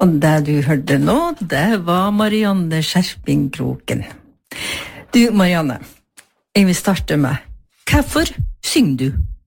Og det du hørte nå, det var Marianne Skjerpingkroken. Du, Marianne, jeg vil starte med, hvorfor synger du?